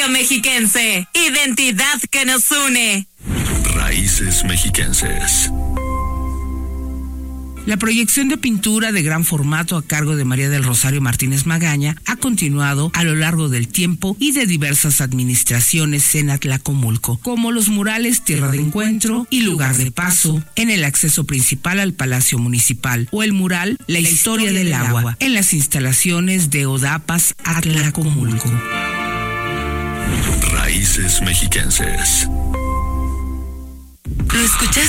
Orgullo mexiquense, identidad que nos une. Raíces mexiquenses. La proyección de pintura de gran formato a cargo de María del Rosario Martínez Magaña ha continuado a lo largo del tiempo y de diversas administraciones en Atlacomulco, como los murales Tierra de Encuentro y Lugar de Paso en el acceso principal al Palacio Municipal, o el mural La Historia del Agua en las instalaciones de Odapas Atlacomulco. Raíces mexiquenses. ¿Lo escuchaste?